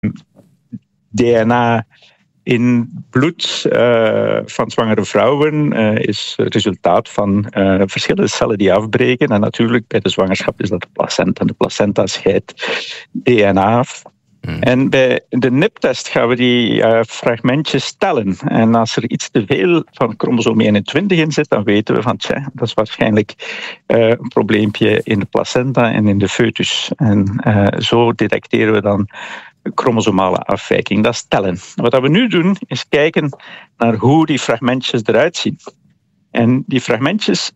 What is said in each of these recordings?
DNA in bloed van zwangere vrouwen is het resultaat van verschillende cellen die afbreken. En natuurlijk, bij de zwangerschap is dat de placenta. De placenta scheidt DNA af. En bij de NIP-test gaan we die fragmentjes tellen. En als er iets te veel van chromosoom 21 in zit, dan weten we van, dat is waarschijnlijk een probleempje in de placenta en in de foetus. En zo detecteren we dan chromosomale afwijking. Dat is tellen. Wat we nu doen, is kijken naar hoe die fragmentjes eruit zien. En die fragmentlengte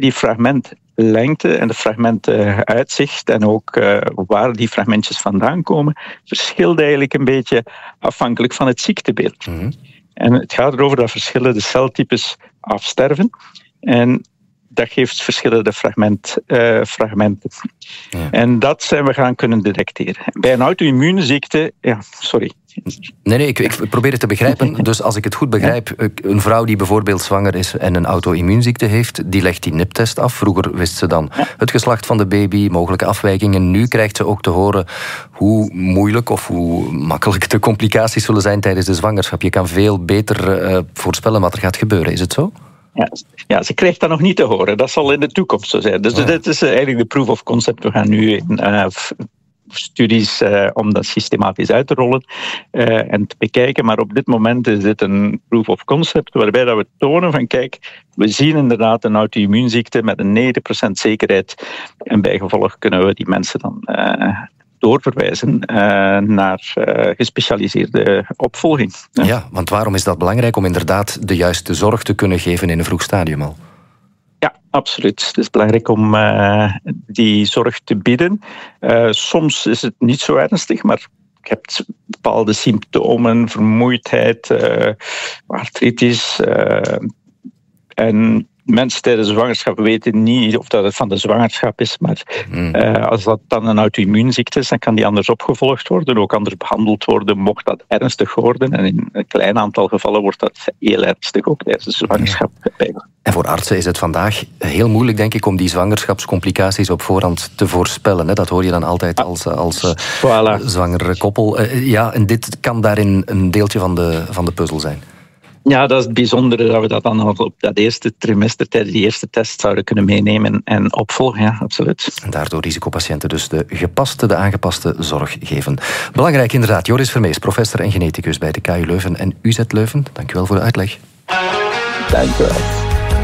en de fragmentenuitzicht en ook waar die fragmentjes vandaan komen, verschilt eigenlijk een beetje afhankelijk van het ziektebeeld. En het gaat erover dat verschillende celtypes afsterven. En dat geeft verschillende fragmenten. Ja. En dat zijn we gaan kunnen detecteren. Bij een auto-immuunziekte... Nee, ik probeer het te begrijpen. Dus als ik het goed begrijp, een vrouw die bijvoorbeeld zwanger is en een auto-immuunziekte heeft, die legt die NIP-test af. Vroeger wist ze dan het geslacht van de baby, mogelijke afwijkingen. Nu krijgt ze ook te horen hoe moeilijk of hoe makkelijk de complicaties zullen zijn tijdens de zwangerschap. Je kan veel beter voorspellen wat er gaat gebeuren. Is het zo? Ja, ze krijgt dat nog niet te horen. Dat zal in de toekomst zo zijn. Dus dit is eigenlijk de proof of concept. We gaan nu in studies om dat systematisch uit te rollen en te bekijken. Maar op dit moment is dit een proof of concept waarbij dat we tonen van kijk, we zien inderdaad een auto-immuunziekte met een 90% zekerheid. En bijgevolg kunnen we die mensen dan doorverwijzen naar gespecialiseerde opvolging. Ja, want waarom is dat belangrijk om inderdaad de juiste zorg te kunnen geven in een vroeg stadium al? Ja, absoluut. Het is belangrijk om die zorg te bieden. Soms is het niet zo ernstig, maar je hebt bepaalde symptomen, vermoeidheid, artritis. En mensen tijdens de zwangerschap weten niet of dat het van de zwangerschap is, maar als dat dan een auto-immuunziekte is, dan kan die anders opgevolgd worden, ook anders behandeld worden, mocht dat ernstig worden. En in een klein aantal gevallen wordt dat heel ernstig ook tijdens de zwangerschap. En voor artsen is het vandaag heel moeilijk, denk ik, om die zwangerschapscomplicaties op voorhand te voorspellen. Hè? Dat hoor je dan altijd als zwangere koppel. En dit kan daarin een deeltje van de puzzel zijn. Ja, dat is het bijzondere dat we dat dan al op dat eerste trimester tijdens die eerste test zouden kunnen meenemen en opvolgen, ja, absoluut. En daardoor risicopatiënten dus de aangepaste zorg geven. Belangrijk inderdaad. Joris Vermees, professor en geneticus bij de KU Leuven en UZ Leuven. Dank u wel voor de uitleg. Dank u wel.